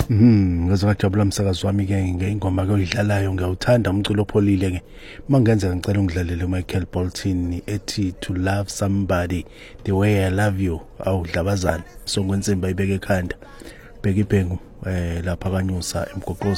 Ngizokujabula umsakazi wami ke ngengoma ke oyidlalayo ngiyawuthanda umculo opholile ke mangenzeka ngicela ungidlalele Michael Bolton ethi to love somebody the way I love you awudlabazana songwensimba ibeke ekhanda bheka ibhengu lapha kanyusa emgoqo